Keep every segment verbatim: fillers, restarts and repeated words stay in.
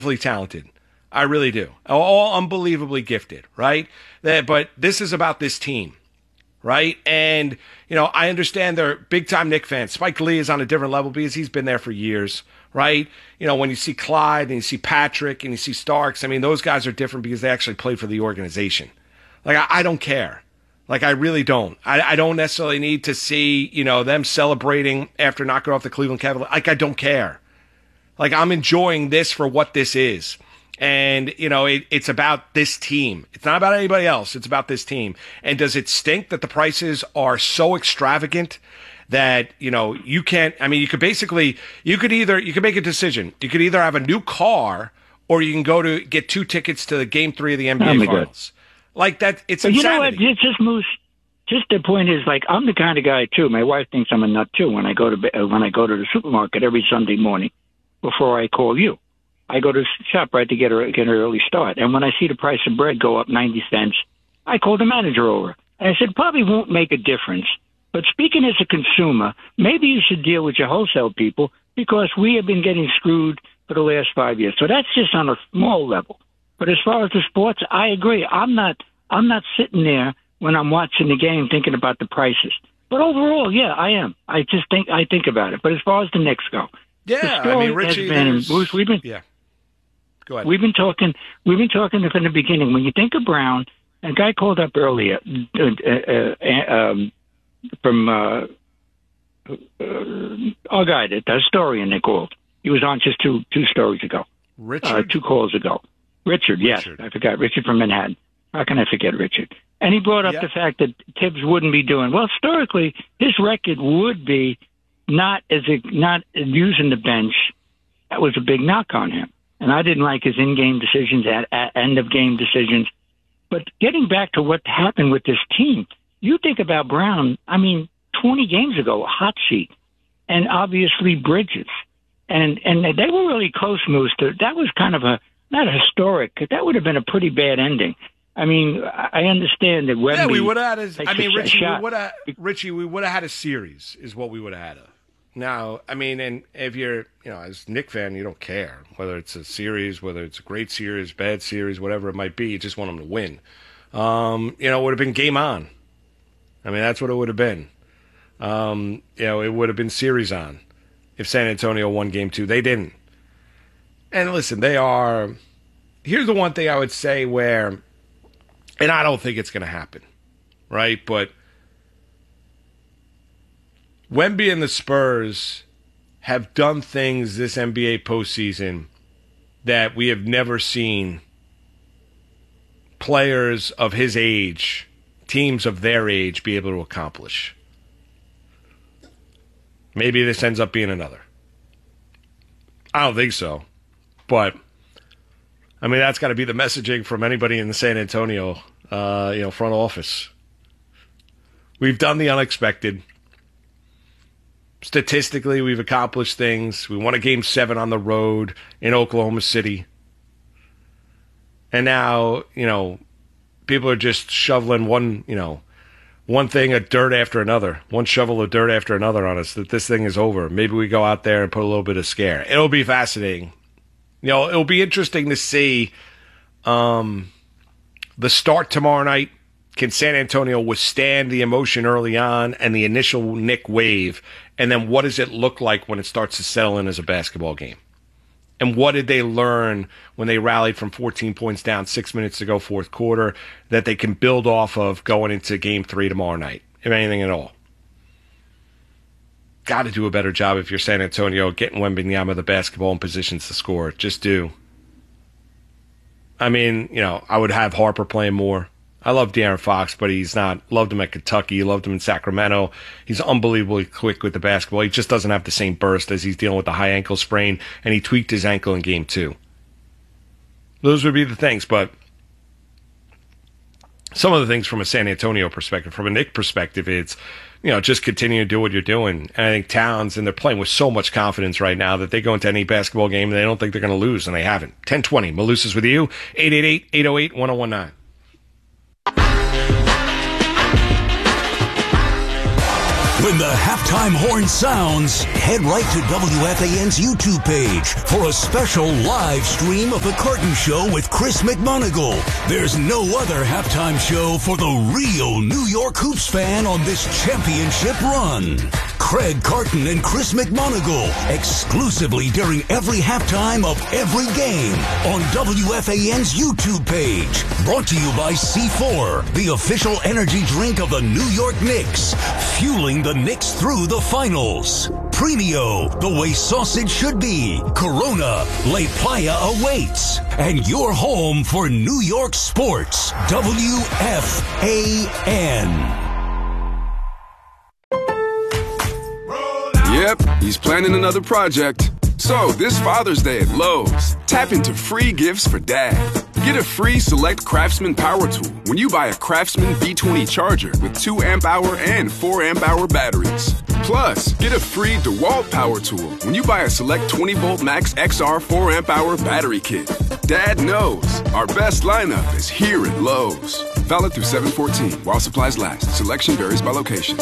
talented. I really do. All unbelievably gifted, right? That, but this is about this team, right? And, you know, I understand they're big-time Knicks fans. Spike Lee is on a different level because he's been there for years, right? You know, when you see Clyde and you see Patrick and you see Starks, I mean, those guys are different because they actually played for the organization. Like, I, I don't care. Like, I really don't. I, I don't necessarily need to see, you know, them celebrating after knocking off the Cleveland Cavaliers. Like, I don't care. Like, I'm enjoying this for what this is. And, you know, it, it's about this team. It's not about anybody else. It's about this team. And does it stink that the prices are so extravagant that, you know, you can't, I mean, you could basically, you could either, you could make a decision. You could either have a new car or you can go to get two tickets to the game three of the N B A oh Finals. God. Like that, it's but insanity. You know what, it's just Moose. Just the point is, like, I'm the kind of guy, too. My wife thinks I'm a nut, too, when I go to, when I go to the supermarket every Sunday morning before I call you. I go to ShopRite to get, a, get an early start. And when I see the price of bread go up ninety cents, I call the manager over. And I said, probably won't make a difference. But speaking as a consumer, maybe you should deal with your wholesale people because we have been getting screwed for the last five years. So that's just on a small level. But as far as the sports, I agree. I'm not, I'm not sitting there when I'm watching the game thinking about the prices. But overall, yeah, I am. I just think, I think about it. But as far as the Knicks go, yeah, I mean, Richie, been, Bruce, we've been, yeah. Go ahead. We've been talking. We've been talking from the beginning. When you think of Brown, a guy called up earlier uh, uh, uh, um, from uh, uh, our guy, the historian they called. He was on just two two stories ago. Richard, uh, two calls ago. Richard, yes, Richard. I forgot Richard from Manhattan. How can I forget Richard? And he brought up yeah. the fact that Tibbs wouldn't be doing well. Historically, his record would be not as a, not using the bench. That was a big knock on him. And I didn't like his in-game decisions, at, at end-of-game decisions. But getting back to what happened with this team, you think about Brown, I mean, twenty games ago, a hot seat, and obviously Bridges. And and they were really close, Moose. To, that was kind of a, not a historic, that would have been a pretty bad ending. I mean, I understand that Wemby... Yeah, we would have had a, I mean, Richie, we would have, Richie, we would have had a series, is what we would have had. A. Now, I mean, and if you're, you know, as a Knicks fan, you don't care whether it's a series, whether it's a great series, bad series, whatever it might be. You just want them to win. Um, you know, it would have been game on. I mean, that's what it would have been. Um, you know, it would have been series on if San Antonio won game two. They didn't. And listen, they are. Here's the one thing I would say where, and I don't think it's going to happen, right? But Wemby and the Spurs have done things this N B A postseason that we have never seen players of his age, teams of their age, be able to accomplish. Maybe this ends up being another. I don't think so. But, I mean, that's got to be the messaging from anybody in the San Antonio uh, you know, front office. We've done the unexpected. Statistically, we've accomplished things. We won a game seven on the road in Oklahoma City. And now, you know, people are just shoveling one, you know, one thing of dirt after another, one shovel of dirt after another on us, that this thing is over. Maybe we go out there and put a little bit of scare. It'll be fascinating. You know, it'll be interesting to see um, the start tomorrow night. Can San Antonio withstand the emotion early on and the initial Knick wave? And then what does it look like when it starts to settle in as a basketball game? And what did they learn when they rallied from fourteen points down, six minutes to go, fourth quarter, that they can build off of going into game three tomorrow night, if anything at all? Got to do a better job if you're San Antonio, getting Wembanyama the basketball in positions to score. Just do. I mean, you know, I would have Harper playing more. I love De'Aaron Fox, but he's not. Loved him at Kentucky. Loved him in Sacramento. He's unbelievably quick with the basketball. He just doesn't have the same burst as he's dealing with the high ankle sprain, and he tweaked his ankle in game two. Those would be the things, but some of the things from a San Antonio perspective, from a Knick perspective, it's, you know, just continue to do what you're doing. And I think Towns, and they're playing with so much confidence right now that they go into any basketball game and they don't think they're going to lose, and they haven't. ten twenty, Malusis with you, eight eight eight, eight oh eight, one oh one nine. When the halftime horn sounds, head right to W F A N's YouTube page for a special live stream of The Carton Show with Chris McMonagle. There's no other halftime show for the real New York Hoops fan on this championship run. Craig Carton and Chris McMonagle, exclusively during every halftime of every game on W F A N's YouTube page. Brought to you by C four, the official energy drink of the New York Knicks, fueling the Knicks through the finals. Premio, the way sausage should be. Corona, La Playa awaits. And your home for New York sports, W F A N. Yep, he's planning another project. So, this Father's Day at Lowe's, tap into free gifts for Dad. Get a free Select Craftsman power tool when you buy a Craftsman B twenty charger with two amp hour and four amp hour batteries. Plus, get a free DeWalt power tool when you buy a Select twenty volt Max X R four amp hour battery kit. Dad knows our best lineup is here at Lowe's. Valid through seven fourteen while supplies last. Selection varies by location.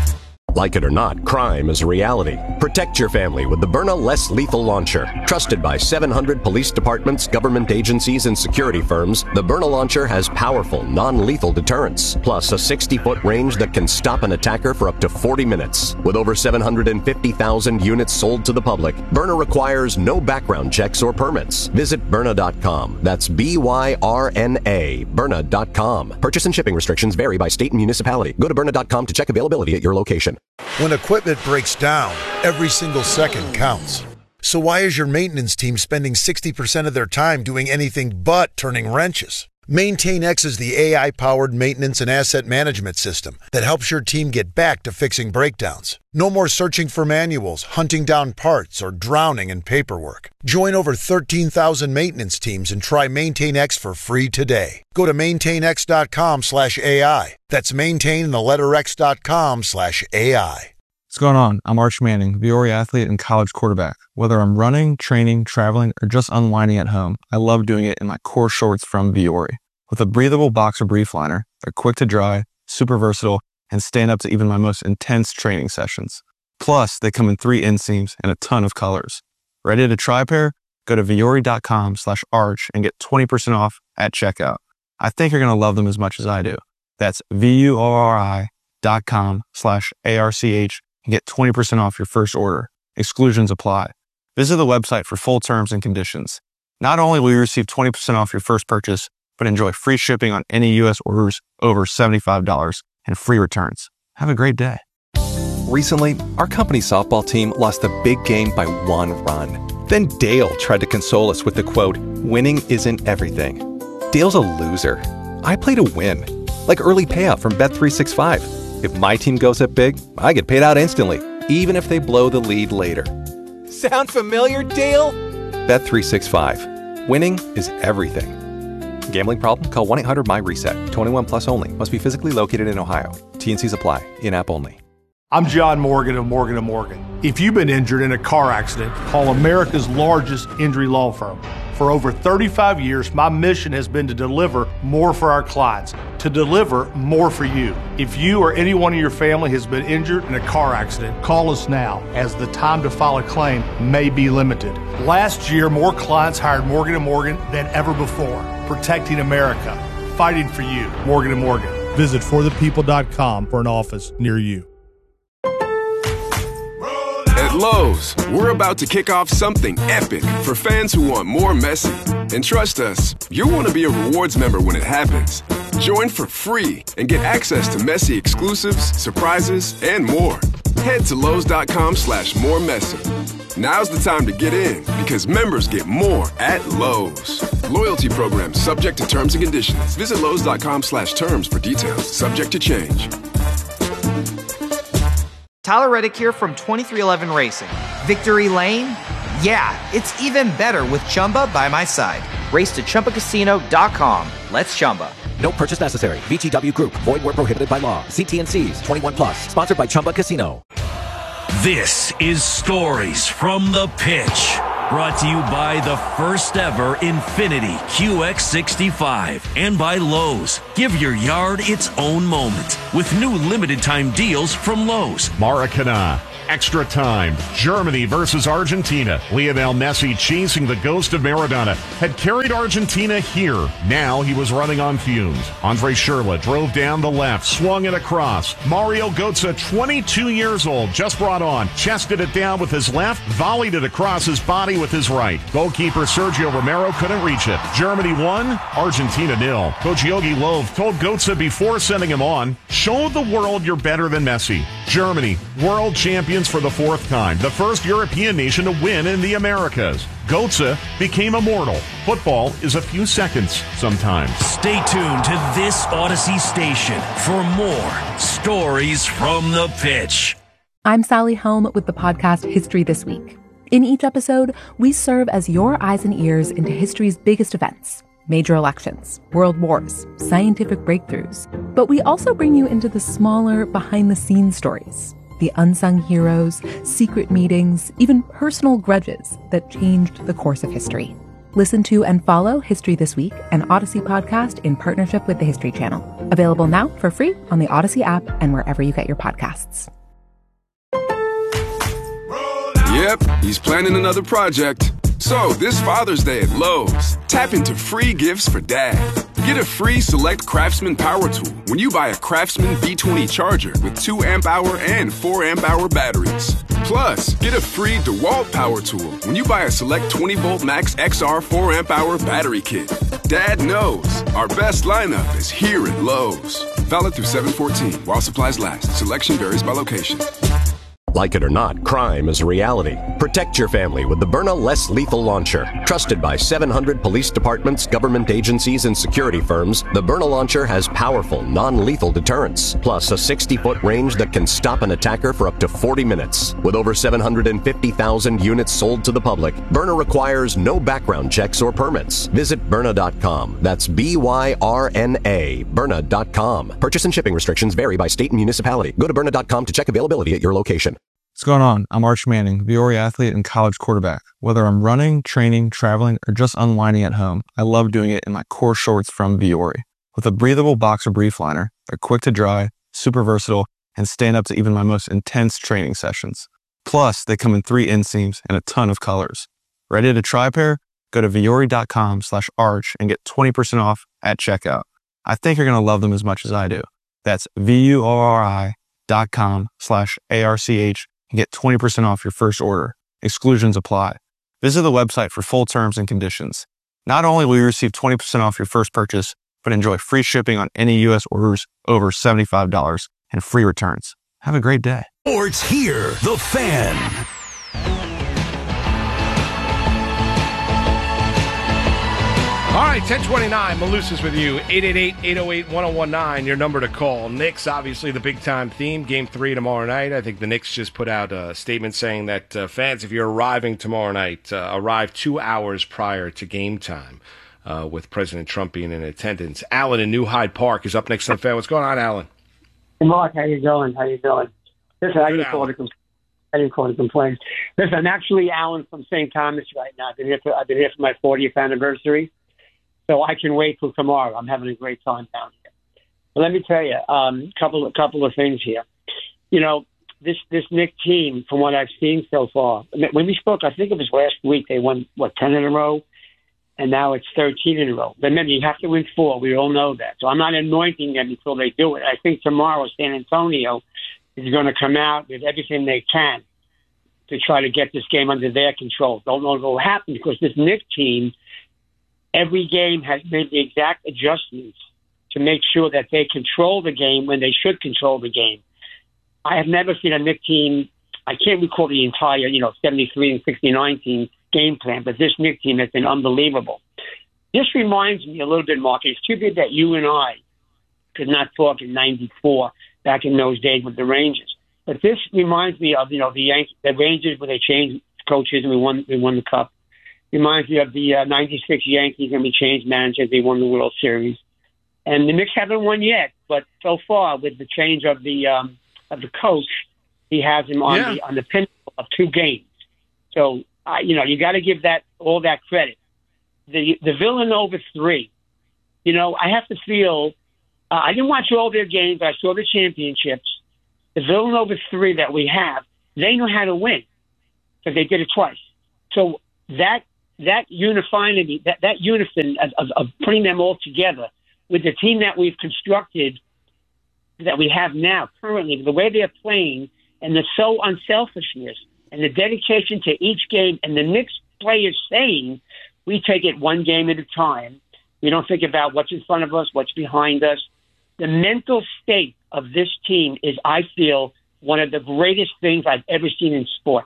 Like it or not, crime is a reality. Protect your family with the Byrna Less Lethal Launcher. Trusted by seven hundred police departments, government agencies, and security firms, the Byrna Launcher has powerful, non-lethal deterrence, plus a sixty foot range that can stop an attacker for up to forty minutes. With over seven hundred fifty thousand units sold to the public, Byrna requires no background checks or permits. Visit Byrna dot com. That's B Y R N A, Byrna dot com. Purchase and shipping restrictions vary by state and municipality. Go to Byrna dot com to check availability at your location. When equipment breaks down, every single second counts. So why is your maintenance team spending sixty percent of their time doing anything but turning wrenches? MaintainX is the A I-powered maintenance and asset management system that helps your team get back to fixing breakdowns. No more searching for manuals, hunting down parts, or drowning in paperwork. Join over thirteen thousand maintenance teams and try MaintainX for free today. Go to maintainx.com slash AI. That's maintain the letter X dot com slash AI. What's going on? I'm Arch Manning, Viore athlete and college quarterback. Whether I'm running, training, traveling, or just unwinding at home, I love doing it in my core shorts from Viore. With a breathable boxer brief liner, they're quick to dry, super versatile, and stand up to even my most intense training sessions. Plus, they come in three inseams and a ton of colors. Ready to try a pair? Go to Viore.com slash arch and get twenty percent off at checkout. I think you're going to love them as much as I do. That's V-U-O-R-I dot com slash A-R-C-H and get twenty percent off your first order. Exclusions apply. Visit the website for full terms and conditions. Not only will you receive twenty percent off your first purchase, but enjoy free shipping on any U S orders over seventy-five dollars and free returns. Have a great day. Recently, our company softball team lost a big game by one run. Then Dale tried to console us with the quote, "Winning isn't everything." Dale's a loser. I play to win. Like early payout from Bet three sixty-five. If my team goes up big, I get paid out instantly, even if they blow the lead later. Sound familiar, Dale? Bet three sixty-five. Winning is everything. Gambling problem? Call one eight hundred M Y reset. twenty-one plus only. Must be physically located in Ohio. T N Cs apply. In-app only. I'm John Morgan of Morgan and Morgan. If you've been injured in a car accident, call America's largest injury law firm. For over thirty-five years, my mission has been to deliver more for our clients, to deliver more for you. If you or anyone in your family has been injured in a car accident, call us now, as the time to file a claim may be limited. Last year, more clients hired Morgan and Morgan than ever before. Protecting America, fighting for you. Morgan and Morgan. Visit for the people dot com for an office near you. At Lowe's, we're about to kick off something epic for fans who want more Messi. And trust us, you'll want to be a rewards member when it happens. Join for free and get access to Messi exclusives, surprises, and more. Head to Lowe's.com slash more Messi. Now's the time to get in, because members get more at Lowe's. Loyalty program subject to terms and conditions. Visit Lowe's.com slash terms for details. Subject to change. Tyler Reddick here from twenty-three eleven Racing. Victory Lane? Yeah, it's even better with Chumba by my side. Race to Chumba Casino dot com. Let's Chumba. No purchase necessary. V G W Group. Void where prohibited by law. See T N Cs. twenty-one plus. Sponsored by Chumba Casino. This is Stories from the Pitch. Brought to you by the first ever Infiniti Q X sixty-five and by Lowe's. Give your yard its own moment with new limited time deals from Lowe's. Maracana. Extra time. Germany versus Argentina. Lionel Messi, chasing the ghost of Maradona, had carried Argentina here. Now he was running on fumes. Andre Schürrle drove down the left, swung it across. Mario Götze, twenty-two years old, just brought on, chested it down with his left, volleyed it across his body with his right. Goalkeeper Sergio Romero couldn't reach it. Germany won, Argentina nil. Coach Yogi Löw told Götze before sending him on, show the world you're better than Messi. Germany, world champions for the fourth time, the first European nation to win in the Americas. Götze became immortal. Football is a few seconds sometimes. Stay tuned to this Odyssey station for more stories from the pitch. I'm Sally Helm with the podcast History This Week. In each episode, we serve as your eyes and ears into history's biggest events. Major elections, world wars, scientific breakthroughs. But we also bring you into the smaller, behind-the-scenes stories. The unsung heroes, secret meetings, even personal grudges that changed the course of history. Listen to and follow History This Week, an Odyssey podcast in partnership with the History Channel. Available now for free on the Odyssey app and wherever you get your podcasts. Yep, he's planning another project. So, this Father's Day at Lowe's, tap into free gifts for Dad. Get a free Select Craftsman power tool when you buy a Craftsman B twenty charger with two amp hour and four amp hour batteries. Plus, get a free DeWalt power tool when you buy a Select twenty volt Max X R four amp hour battery kit. Dad knows our best lineup is here at Lowe's. Valid through seven fourteen while supplies last. Selection varies by location. Like it or not, crime is a reality. Protect your family with the Byrna Less Lethal Launcher. Trusted by seven hundred police departments, government agencies, and security firms, the Byrna Launcher has powerful, non-lethal deterrence, plus a sixty-foot range that can stop an attacker for up to forty minutes. With over seven hundred fifty thousand units sold to the public, Byrna requires no background checks or permits. Visit Byrna dot com. That's B Y R N A, Byrna dot com. Purchase and shipping restrictions vary by state and municipality. Go to Byrna dot com to check availability at your location. What's going on? I'm Arch Manning, Viore athlete and college quarterback. Whether I'm running, training, traveling, or just unwinding at home, I love doing it in my core shorts from Viore. With a breathable boxer brief liner, they're quick to dry, super versatile, and stand up to even my most intense training sessions. Plus, they come in three inseams and a ton of colors. Ready to try a pair? Go to Viore dot com slash arch and get twenty percent off at checkout. I think you're going to love them as much as I do. That's V U O R I dot com slash A R C H and get twenty percent off your first order. Exclusions apply. Visit the website for full terms and conditions. Not only will you receive twenty percent off your first purchase, but enjoy free shipping on any U S orders over seventy-five dollars and free returns. Have a great day. Sports here, The Fan. All right, ten twenty-nine, Malusis with you, eight eight eight, eight oh eight, one oh one nine, your number to call. Knicks, obviously the big-time theme, game three tomorrow night. I think the Knicks just put out a statement saying that uh, fans, if you're arriving tomorrow night, uh, arrive two hours prior to game time, uh, with President Trump being in attendance. Alan in New Hyde Park is up next on the Fan. What's going on, Alan? Hey, Mark, how you doing? How you doing? Listen, I didn't, call to compl- I didn't call to complain. Listen, I'm actually Alan from Saint Thomas right now. I've been here for, I've been here for my fortieth anniversary. So I can wait till tomorrow. I'm having a great time down here. But let me tell you, a um, couple, of, couple of things here. You know, this this Knicks team, from what I've seen so far, when we spoke, I think it was last week, they won, what, ten in a row? And now it's thirteen in a row. But remember, you have to win four. We all know that. So I'm not anointing them until they do it. I think tomorrow San Antonio is going to come out with everything they can to try to get this game under their control. Don't know what will happen because this Knicks team, every game has made the exact adjustments to make sure that they control the game when they should control the game. I have never seen a Knicks team, I can't recall the entire, you know, seventy-three and sixty-nine team game plan, but this Knicks team has been unbelievable. This reminds me a little bit, Mark. It's too bad that you and I could not talk in ninety-four, back in those days with the Rangers. But this reminds me of, you know, the Yankees, the Rangers when they changed coaches and we won, we won the Cup. Reminds me of the uh, ninety-six Yankees when we changed managers. They won the World Series. And the Knicks haven't won yet, but so far with the change of the um, of the coach, he has him on, yeah. the, on the pinnacle of two games. So uh, you know, you got to give that all that credit. The the Villanova three, you know, I have to feel. Uh, I didn't watch all their games. I saw the championships. The Villanova three that we have, they know how to win because they did it twice. So that that unifying, that that unison of, of, of putting them all together with the team that we've constructed, that we have now currently, the way they're playing, and the so unselfishness and the dedication to each game, and the Knicks players saying, we take it one game at a time. We don't think about what's in front of us, what's behind us. The mental state of this team is, I feel, one of the greatest things I've ever seen in sports.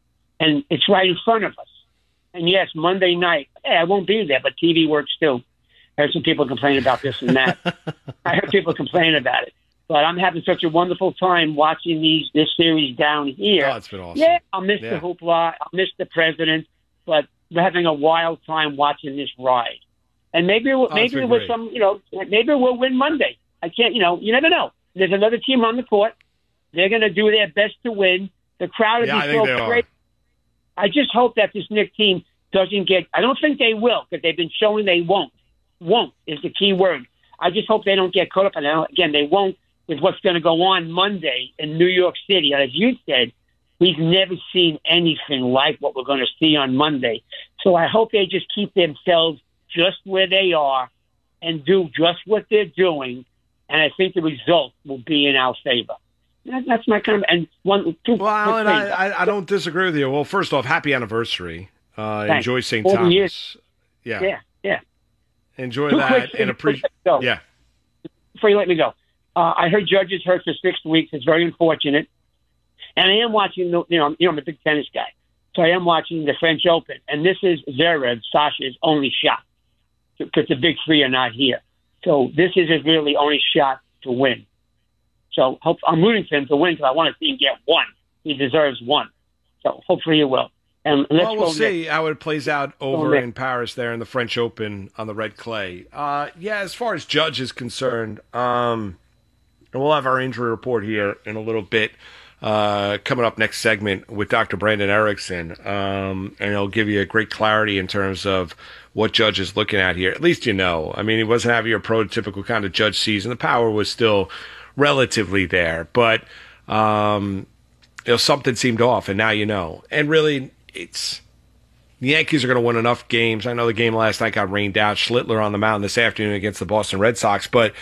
And it's right in front of us. And yes, Monday night, hey, I won't be there, but T V works too. I heard some people complain about this and that. I heard people complain about it. But I'm having such a wonderful time watching these this series down here. Oh, it's been awesome. Yeah, I'll miss Yeah. the hoopla. I'll miss the president. But we're having a wild time watching this ride. And maybe it will- Oh, it's maybe been with great. some, you know, maybe we'll win Monday. I can't, you know, you never know. There's another team on the court. They're going to do their best to win. The crowd will Yeah, I be think so they are. great. I just hope that this Knicks team doesn't get. I don't think they will, because they've been showing they won't. Won't is the key word. I just hope they don't get caught up. And I don't- again, they won't with what's going to go on Monday in New York City. As you said, we've never seen anything like what we're going to see on Monday. So I hope they just keep themselves just where they are and do just what they're doing. And I think the result will be in our favor. That- That's my kind of, and one, two. Well, Alan, quick I, things. I, I don't disagree with you. Well, first off, happy anniversary. Uh, Thanks. enjoy Saint forty Thomas. years. Yeah. Yeah, yeah. Enjoy Two that quick and things appreciate. before you go. Yeah. Before you let me go, uh, I heard Judge is hurt for six weeks. It's very unfortunate. And I am watching, the- you know, you know, I'm a big tennis guy. So I am watching the French Open. And this is Zverev, Sasha's only shot, because the big three are not here. So this is his really only shot to win. So hope, I'm rooting for him to win because I want to see him get one. He deserves one. So hopefully he will. And let's Well, we'll go see Knicks. how it plays out over Knicks. in Paris there in the French Open on the red clay. Uh, yeah, as far as Judge is concerned, um, and we'll have our injury report here in a little bit uh, coming up next segment with Doctor Brandon Erickson, um, and he'll give you a great clarity in terms of what Judge is looking at here. At least you know. I mean, he wasn't having your prototypical kind of Judge season. The power was still relatively there, but um, you know, something seemed off, and now you know. And really, it's the Yankees are going to win enough games. I know the game last night got rained out. Schlittler on the mound this afternoon against the Boston Red Sox, but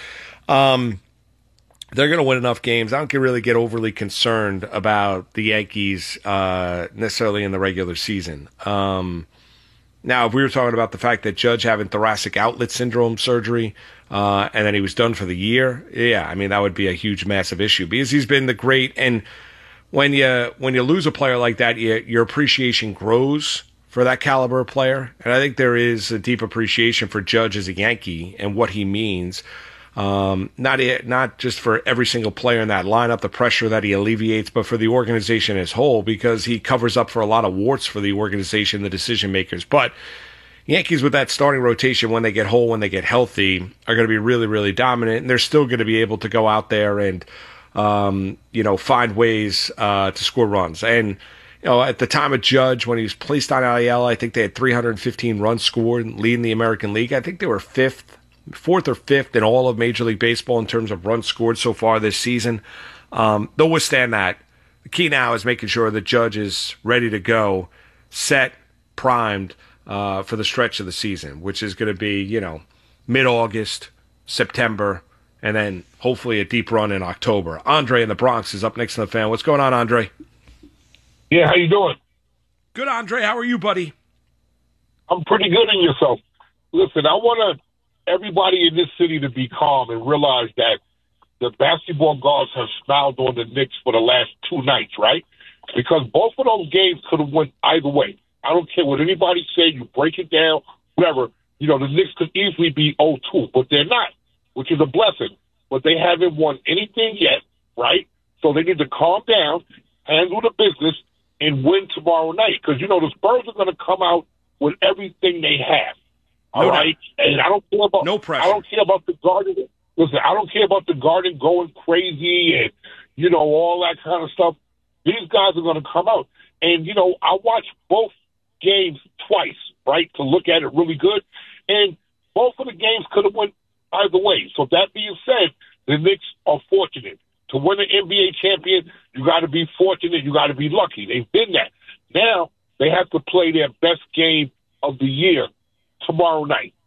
um, they're going to win enough games. I don't get, really get overly concerned about the Yankees uh, necessarily in the regular season. Um, now, if we were talking about the fact that Judge having thoracic outlet syndrome surgery uh, and then he was done for the year, yeah, I mean, that would be a huge, massive issue because he's been the great. And when you when you lose a player like that, you, your appreciation grows for that caliber of player. And I think there is a deep appreciation for Judge as a Yankee and what he means. Um, not not just for every single player in that lineup, the pressure that he alleviates, but for the organization as whole, because he covers up for a lot of warts for the organization, the decision makers. But Yankees with that starting rotation, when they get whole, when they get healthy, are going to be really, really dominant, and they're still going to be able to go out there and um, you know find ways uh, to score runs. And you know, at the time of Judge, when he was placed on I L, I think they had three hundred fifteen runs scored, leading the American League. I think they were fifth. Fourth or fifth in all of Major League Baseball in terms of runs scored so far this season. Um, they'll withstand that. The key now is making sure the Judge is ready to go, set, primed uh, for the stretch of the season, which is going to be, you know, mid-August, September, and then hopefully a deep run in October. Andre in the Bronx is up next to the fan. What's going on, Andre? Yeah, how you doing? Good, Andre. How are you, buddy? I'm pretty good in yourself. Listen, I want to everybody in this city to be calm and realize that the basketball gods have smiled on the Knicks for the last two nights, right? Because both of those games could have went either way. I don't care what anybody say. You break it down, whatever. You know, the Knicks could easily be oh two, but they're not, which is a blessing. But they haven't won anything yet, right? So they need to calm down, handle the business, and win tomorrow night. Because, you know, the Spurs are going to come out with everything they have. All No right, and I don't care about no pressure. I don't care about the Garden. Listen, I don't care about the Garden going crazy and you know all that kind of stuff. These guys are going to come out, and you know I watch both games twice, right, to look at it really good. And both of the games could have went either way. So that being said, the Knicks are fortunate. To win an N B A champion, you got to be fortunate. You got to be lucky. They've been that. Now they have to play their best game of the year tomorrow night.